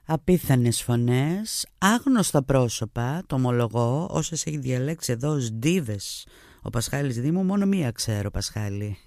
Απίθανες φωνές, άγνωστα πρόσωπα, το ομολογώ, όσες έχει διαλέξει εδώ ως ντίβες ο Πασχάλης Δήμου, μόνο μία ξέρω, Πασχάλη.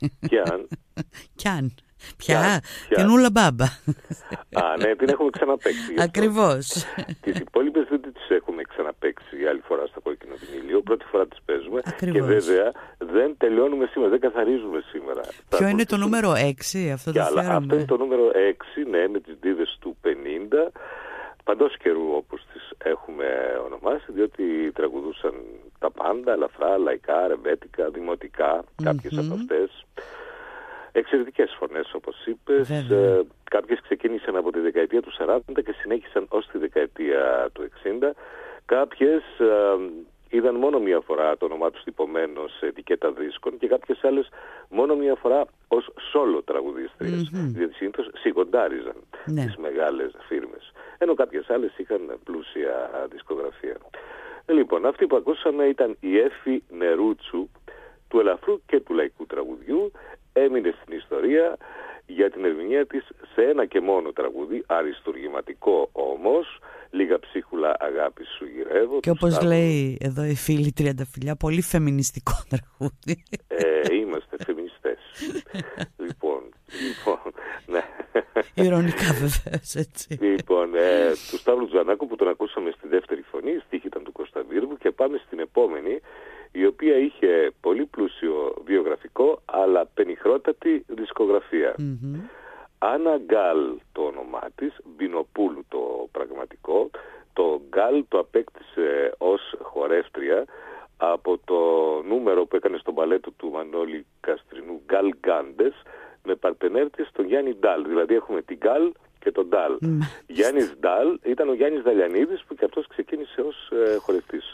Κι αν. Ποια? Την Ούλα Μπάμπα. Ναι, την έχουμε ξαναπαίξει. Ακριβώς. Τις υπόλοιπες δεν τις έχουμε ξαναπαίξει άλλη φορά στο Κόκκινο Βινίλιο. Πρώτη φορά τις παίζουμε. Ακριβώς. Και βέβαια δεν τελειώνουμε σήμερα, δεν καθαρίζουμε σήμερα. Ποιο είναι το νούμερο 6, αυτό το φέραμε? Αυτό είναι το νούμερο 6, ναι, με τις ντίδες του 50. Παντός καιρού, όπως τις έχουμε ονομάσει, διότι τραγουδούσαν τα πάντα, ελαφρά, λαϊκά, ρεμπέτικα, δημοτικά, κάποιες από αυτές. Εξαιρετικές φωνές, όπως είπες. Κάποιες ξεκίνησαν από τη δεκαετία του 40 και συνέχισαν ως τη δεκαετία του 60. Κάποιες είδαν μόνο μία φορά το όνομά τους τυπωμένο σε ετικέτα δίσκων και κάποιες άλλες μόνο μία φορά ως solo τραγουδίστριες. Διότι συνήθως σιγοντάριζαν τις μεγάλες φίρμες. Ενώ κάποιες άλλες είχαν πλούσια δισκογραφία. Λοιπόν, αυτή που ακούσαμε ήταν η Έφη Νερούτσου, του ελαφρού και του λαϊκού τραγουδιού. Έμεινε στην ιστορία για την ερμηνεία της σε ένα και μόνο τραγούδι, αριστουργηματικό όμως, λίγα ψίχουλα αγάπη σου γυρεύω. Και όπως λέει εδώ η φίλη Τριανταφυλλιά, πολύ φεμινιστικό τραγούδι. Είμαστε φεμινιστές. λοιπόν, ναι. Ειρωνικά βεβαίως, έτσι. Λοιπόν, του Σταύρου Τζανάκου που τον ακούσαμε στη δεύτερη φωνή, η στίχη ήταν του Κωνσταντίνου, και πάμε στην επόμενη, η οποία είχε πολύ πλούσιο βιογραφικό αλλά πενιχρότατη δισκογραφία. Άννα Γκάλ το όνομά της, Μπινοπούλου το πραγματικό. Το Γκάλ το απέκτησε ως χορεύτρια από το νούμερο που έκανε στο μπαλέτο του Μανώλη Καστρινού, Γκάλ Γκάντες, με παρτενέρ της τον Γιάννη Ντάλ. Δηλαδή έχουμε την Γκάλ και τον Ντάλ. Γιάννης Ντάλ ήταν ο Γιάννης Δαλιανίδης, που και αυτός ξεκίνησε ως χορευτής,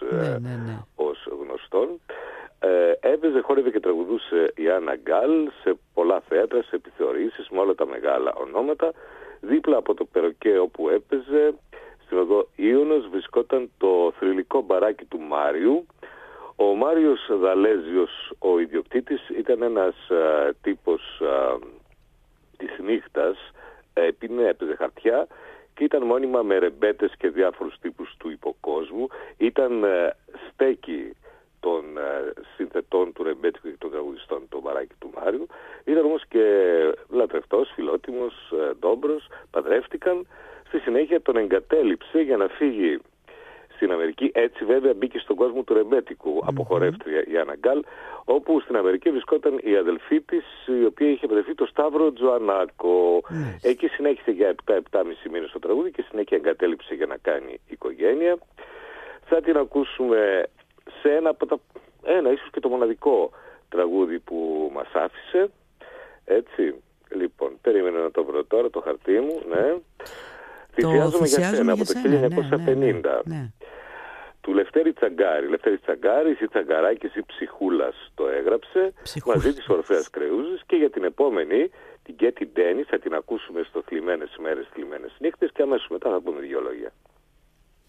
ως γνωστόν. Έπαιζε, χόρευε και τραγουδούσε η Άννα Γκάλ σε πολλά θέατρα, σε επιθεωρήσεις με όλα τα μεγάλα ονόματα. Δίπλα από το περοκέ όπου έπαιζε, στην οδό Ίωνος, βρισκόταν το θρυλικό μπαράκι του Μάριου. Ο Μάριος Δαλέζιος, ο ιδιοκτήτης, ήταν ένας τύπος της νύχτας, έπαιζε χαρτιά και ήταν μόνιμα με ρεμπέτες και διάφορους τύπους του υποκόσμου. Ήταν στέκι των συνθετών του ρεμπέτικου και των τραγουδιστών, το μπαράκι του Μάριου. Ήταν όμως και λατρευτός, φιλότιμος, ντόμπρος, παντρεύτηκαν. Στη συνέχεια τον εγκατέλειψε για να φύγει στην Αμερική. Έτσι βέβαια μπήκε στον κόσμο του ρεμπέτικου από χορεύτρια η Άννα Γκάλ, όπου στην Αμερική βρισκόταν η αδελφή της, η οποία είχε παντρευτεί το Σταύρο Τζοανάκο. Εκεί συνέχισε για 7-7,5 μήνες το τραγούδι και συνέχεια εγκατέλειψε για να κάνει οικογένεια. Θα την ακούσουμε σε ένα ίσως και το μοναδικό τραγούδι που μας άφησε. Έτσι, λοιπόν, περίμενα να το βρω τώρα το χαρτί μου, ναι. Θυσιάζομαι για σένα από το 1950. Ναι. Του Λευτέρη Τσαγκάρη. Λευτέρη Τσαγκάρης ή Τσαγκαράκης ή Ψυχούλας το έγραψε, μαζί της Ορφέας Κρεούζης. Και για την επόμενη, την Κέτι Ντένι, θα την ακούσουμε στο Θλιμμένες ημέρες, θλιμμένες νύχτες, και αμέσως μετά θα πούμε 2 λόγια.